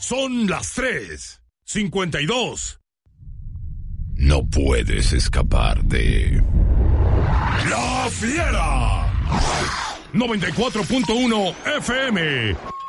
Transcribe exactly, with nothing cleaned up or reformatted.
Son las tres cincuenta y dos. No puedes escapar de... ¡La Fiera! noventa y cuatro punto uno F M.